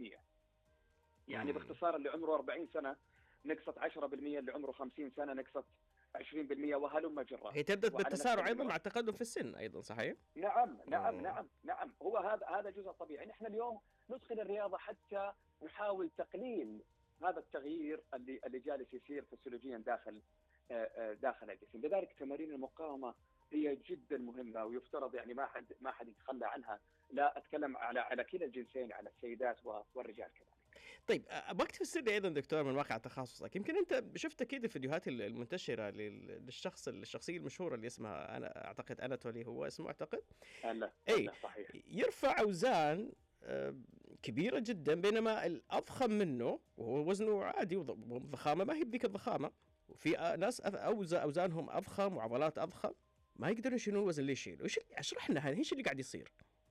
10%. يعني باختصار اللي عمره 40 سنة نقصت 10%، اللي عمره 50 سنة نقصت 20%، وهلم جرا. هي تبدأ بالتسارع أيضا مع التقدم في السن أيضا، صحيح؟ نعم. هو هذا جزء طبيعي. نحن اليوم ندخل الرياضة حتى نحاول تقليل هذا التغيير اللي جالس يصير فسيولوجيا داخل الجسم. لذلك تمارين المقاومة هي جدا مهمة، ويفترض يعني ما حد يتخلى عنها. لا أتكلم على كلا الجنسين، على السيدات والرجال كذلك. طيب أبغاك تفسر لي أيضا دكتور من واقع تخصصك، يمكن أنت شفت أكيد الفيديوهات المنتشرة الشخصية المشهورة اللي اسمها، أنا أعتقد أناتولي هو اسمه، أعتقد أي صحيح، يرفع أوزان كبيرة جدا، بينما الأضخم منه وهو وزنه عادي وضخامة ما هي بذيك الضخامة، وفي ناس أوزانهم أضخم وعضلات أضخم ما يقدرون يشيلون الوزن اللي يشيلوا. اشرح لنا ايش اللي قاعد يصير؟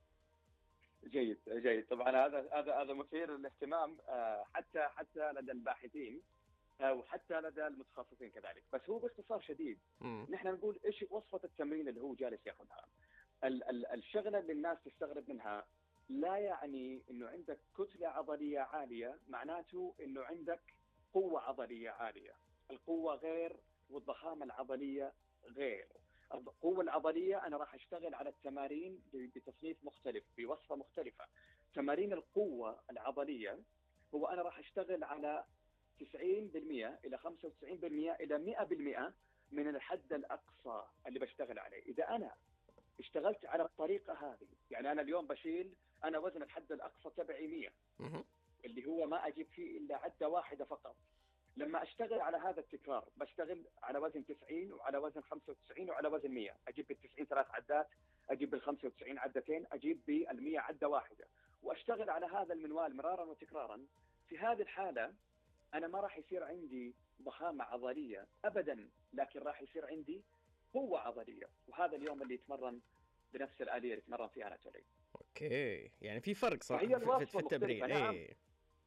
جيد. طبعا هذا مثير للاهتمام، حتى لدى الباحثين وحتى لدى المتخصصين كذلك. بس هو باختصار شديد نحن نقول ايش وصفة التمرين اللي هو جالس ياخذها. الشغلة اللي الناس تستغرب منها، لا يعني انه عندك كتلة عضلية عالية معناته انه عندك قوة عضلية عالية. القوة غير والضخامة العضلية غير. القوة العضلية أنا راح أشتغل على التمارين بتصنيف مختلف، بوصفة مختلفة. تمارين القوة العضلية هو أنا راح أشتغل على 90% إلى 95% إلى 100% من الحد الأقصى اللي بشتغل عليه. إذا أنا اشتغلت على الطريقة هذه، يعني أنا اليوم بشيل، أنا وزن الحد الأقصى تبعي 100، اللي هو ما أجيب فيه إلا عدة واحدة فقط. لما أشتغل على هذا التكرار بشتغل على وزن 90 وعلى وزن 95 وعلى وزن 100. أجيب بال90 3 عدات، أجيب بال95 عدتين، أجيب بال100 عدة واحدة، وأشتغل على هذا المنوال مرارا وتكرارا. في هذه الحالة أنا ما راح يصير عندي ضخامة عضلية أبدا، لكن راح يصير عندي قوة عضلية. وهذا اليوم اللي يتمرن بنفس الآلية اللي يتمرن فيها أناتولي. أوكي، يعني في فرق صح في التمرين.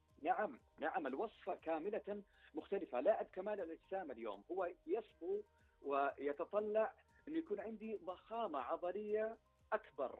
نعم الوصفة كاملة مختلفة. لاعب كمال الأجسام اليوم هو يسبو ويتطلع أن يكون عندي ضخامة عضلية أكبر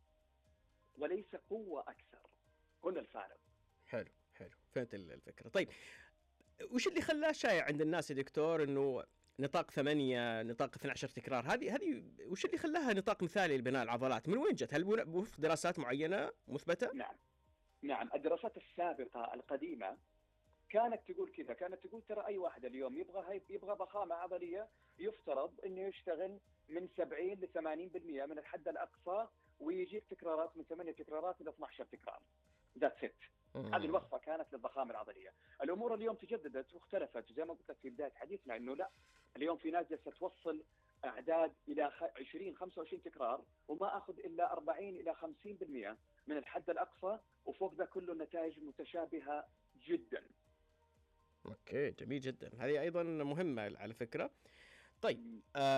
وليس قوة أكثر. هنا الفارق. حلو فهمت الفكرة. طيب وش اللي خلاه شائع عند الناس يا دكتور انه نطاق 8، نطاق 12 تكرار؟ هذه وش اللي خلاها نطاق مثالي لبناء العضلات؟ من وين جت؟ هل وفق دراسات معينة مثبتة؟ نعم الدراسات السابقة القديمة كانت تقول كذا، كانت تقول ترى أي واحد اليوم يبغى ضخامة عضلية يفترض إنه يشتغل من 70 ل 80% من الحد الأقصى، ويجيك تكرارات من 8 تكرارات إلى 12 تكرار. That's it. هذه الوصفة كانت للضخامة العضلية. الأمور اليوم تجددت واختلفت، زي ما قلت لك في بداية حديثنا إنه لا، اليوم في ناس جالسة توصل أعداد إلى 20-25 تكرار وما أخذ إلا 40 إلى 50% من الحد الأقصى، وفوق ذا كله النتائج متشابهة جدا. اوكي جميل جدا، هذه ايضا مهمة على فكرة. طيب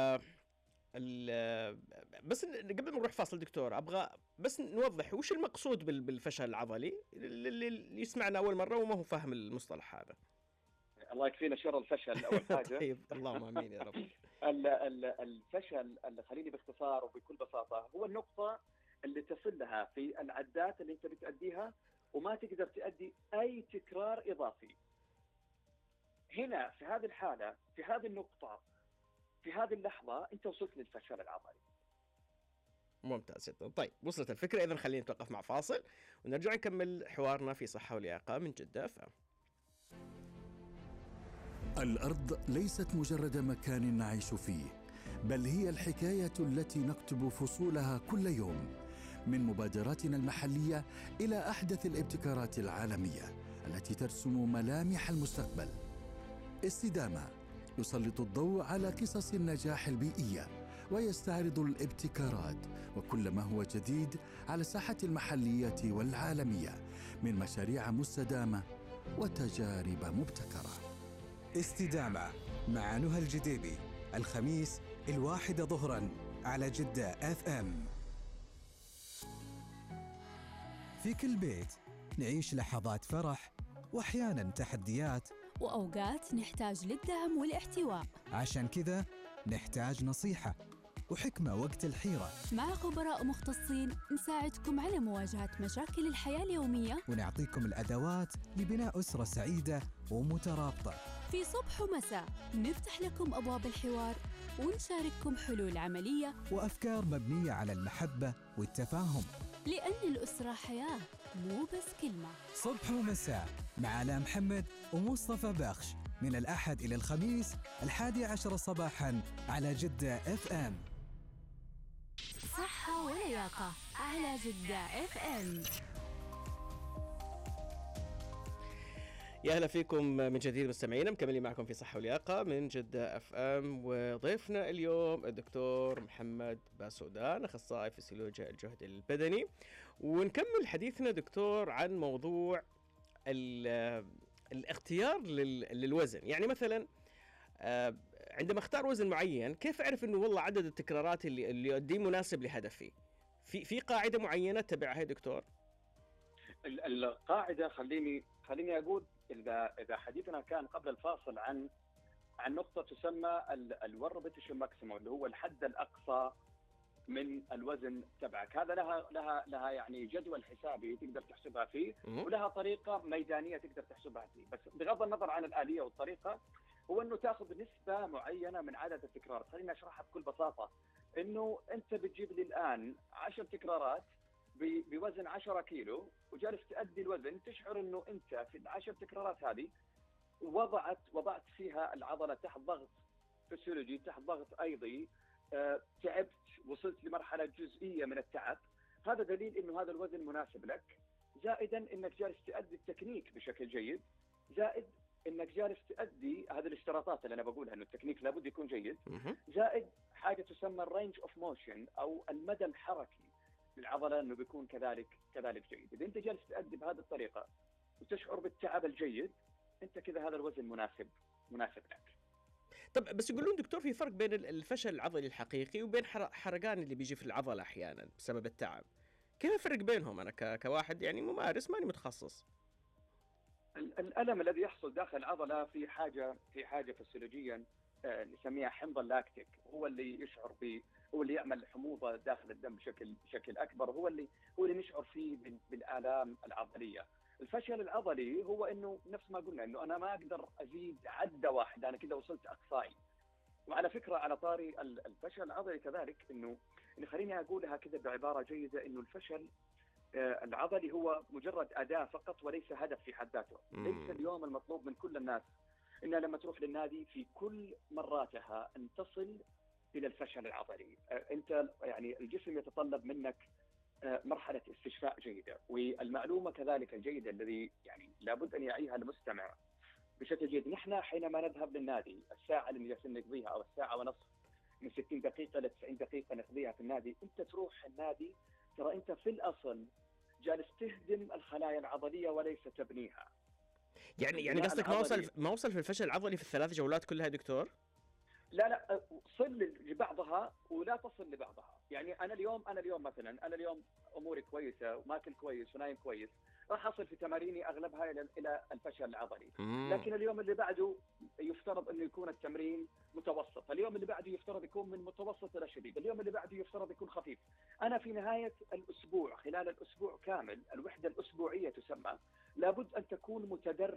بس قبل ما نروح فاصل دكتور، ابغى بس نوضح وش المقصود بالفشل العضلي اللي يسمعنا اول مرة وما هو فاهم المصطلح هذا. الله يكفينا شر الفشل اول حاجة. طيب اللهم امين يا رب. الفشل اللي خليني باختصار وبكل بساطة هو النقطة اللي تصل لها في العدات اللي انت بتأديها وما تقدر تأدي اي تكرار اضافي. هنا في هذه الحالة، في هذه النقطة، في هذه اللحظة انت وصلت للفشل العضلي. ممتاز جدا. طيب وصلت الفكرة، اذا خلينا نتوقف مع فاصل ونرجع نكمل حوارنا في صحة ولياقة من جدة FM. الأرض ليست مجرد مكان نعيش فيه، بل هي الحكاية التي نكتب فصولها كل يوم، من مبادراتنا المحلية إلى أحدث الابتكارات العالمية التي ترسم ملامح المستقبل. استدامة يسلط الضوء على قصص النجاح البيئية ويستعرض الابتكارات وكل ما هو جديد على الساحة المحلية والعالمية من مشاريع مستدامة وتجارب مبتكرة. استدامة مع نهى الجديبي، الخميس 1 ظهرا على جدة FM. في كل بيت نعيش لحظات فرح وأحياناً تحديات، وأوقات نحتاج للدعم والاحتواء. عشان كذا نحتاج نصيحة وحكمة وقت الحيرة، مع خبراء مختصين نساعدكم على مواجهة مشاكل الحياة اليومية، ونعطيكم الأدوات لبناء أسرة سعيدة ومترابطة. في صبح ومساء نفتح لكم أبواب الحوار ونشارككم حلول عملية وأفكار مبنية على المحبة والتفاهم، لأن الأسرة حياة مو بس كلمة. صبح ومساء مع آلاء محمد ومصطفى بخش، من الأحد إلى الخميس 11 صباحاً على جدة FM. صحة ولياقة على جدة FM. يا أهلا فيكم من جديد مستمعينا، مكملين معكم في صحة ولياقة من جدة FM، وضيفنا اليوم الدكتور محمد باسودان، أخصائي فسيولوجيا الجهد البدني. ونكمل حديثنا دكتور عن موضوع الاختيار للوزن. يعني مثلا عندما اختار وزن معين، كيف أعرف أنه والله عدد التكرارات اللي يؤدي مناسب لهدفي؟ في قاعدة معينة تبعها يا دكتور؟ القاعدة خليني أقول، إذا حديثنا كان قبل الفاصل عن نقطة تسمى الوربيتيشن ماكسيموم، اللي هو الحد الأقصى من الوزن تبعك. هذا لها يعني جدول حسابي تقدر تحسبها فيه، ولها طريقة ميدانية تقدر تحسبها فيه. بس بغض النظر عن الآلية والطريقة، هو إنه تأخذ نسبة معينة من عدد التكرارات. خليني أشرحها بكل بساطة. إنه أنت بتجيب لي الآن 10 تكرارات بوزن 10 كيلو، وجالس تؤدي الوزن، تشعر إنه أنت في ال10 تكرارات هذه وضعت فيها العضلة تحت ضغط فسيولوجي، تحت ضغط أيضي، تعبت، وصلت لمرحلة جزئية من التعب. هذا دليل إنه هذا الوزن مناسب لك، زائدا إنك جالس تؤدي التكنيك بشكل جيد، زائد إنك جالس تؤدي هذه الاشتراطات اللي أنا بقولها، إنه التكنيك لابد يكون جيد، زائد حاجة تسمى الرينج أوف موشن أو المدى الحركي للعضلة إنه بيكون كذلك جيد. إذا أنت جالس تؤدي بهذه الطريقة وتشعر بالتعب الجيد، أنت كذا هذا الوزن مناسب لك. طب بس يقولون دكتور في فرق بين الفشل العضلي الحقيقي وبين حرقان اللي بيجي في العضلة أحيانا بسبب التعب. كيف الفرق بينهم؟ أنا كواحد يعني ممارس ماني متخصص. الألم الذي يحصل داخل العضلة في حاجة فسيولوجيا نسميها حمض اللاكتيك، هو اللي يشعر هو اللي يعمل حموضة داخل الدم بشكل أكبر، هو اللي نشعر فيه بالآلام العضلية. الفشل العضلي هو انه نفس ما قلنا، انه انا ما اقدر ازيد عدة واحدة، انا كذا وصلت اقصاي. وعلى فكرة على طاري الفشل العضلي كذلك، انه خليني اقولها كذا بعبارة جيدة، انه الفشل العضلي هو مجرد أداة فقط وليس هدف في حد ذاته. ليس اليوم المطلوب من كل الناس انها لما تروح للنادي في كل مراتها ان تصل الى الفشل العضلي. انت يعني الجسم يتطلب منك مرحلة استشفاء جيدة. والمعلومة كذلك الجيدة الذي يعني لابد أن يعيها المستمع بشكل جيد، نحن حينما نذهب للنادي الساعة اللي جالسين نقضيها أو الساعة ونصف من 60 دقيقة ل 90 دقيقة نقضيها في النادي، أنت تروح النادي ترى أنت في الأصل جالس تهدم الخلايا العضلية وليس تبنيها. يعني قصدك ما وصل في الفشل العضلي في الثلاث جولات كلها دكتور؟ لا صل لبعضها ولا تصل لبعضها. يعني انا اليوم مثلا اموري كويسه وماكل كويس ونايم كويس، راح اصل في تماريني اغلبها الى الفشل العضلي. لكن اليوم اللي بعده يفترض انه يكون التمرين متوسط، اليوم اللي بعده يفترض يكون من متوسط الى شديد، اليوم اللي بعده يفترض يكون خفيف. انا في نهايه الاسبوع، خلال الاسبوع كامل، الوحده الاسبوعيه تسمى، لابد ان تكون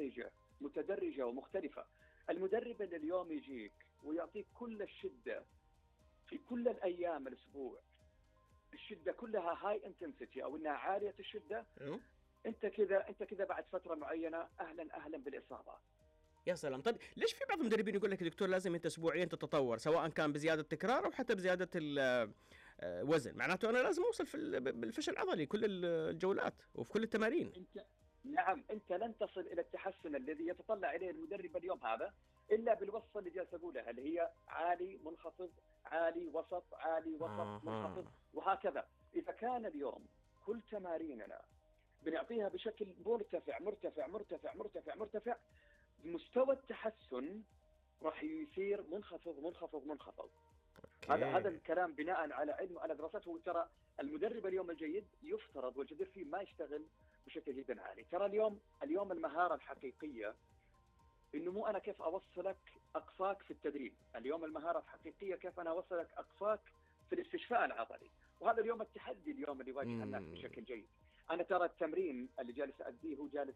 متدرجه ومختلفه. المدرب اللي اليوم يجيك ويعطيك كل الشدة في كل الأيام الأسبوع، الشدة كلها هاي انتنسيتي أو إنها عالية الشدة، أنت كذا بعد فترة معينة أهلا بالإصابة. يا سلام. طيب ليش في بعض المدربين يقول لك دكتور لازم أنت أسبوعيا تتطور، سواء كان بزيادة تكرار أو حتى بزيادة الوزن؟ معناته أنا لازم أوصل بالفشل العضلي كل الجولات وفي كل التمارين. نعم، أنت لن تصل إلى التحسن الذي يتطلع إليه المدرب اليوم هذا إلا بالوصفة اللي جالس أقولها، اللي هي عالي منخفض عالي وسط عالي وسط منخفض وهكذا. إذا كان اليوم كل تماريننا بنعطيها بشكل مرتفع مرتفع مرتفع مرتفع مرتفع، مستوى التحسن راح يصير منخفض منخفض منخفض. هذا الكلام بناء على علم وعلى دراسات. وترى المدرب اليوم الجيد يفترض والجدير فيه ما يشتغل بشكل جدا عالي. ترى اليوم المهارة الحقيقية انه مو انا كيف اوصلك اقصاك في التدريب، اليوم المهارة الحقيقية كيف انا اوصلك اقصاك في الاستشفاء العضلي. وهذا اليوم التحدي اليوم اللي يواجه الناس بشكل جيد. انا ترى التمرين اللي جالس اديه هو جالس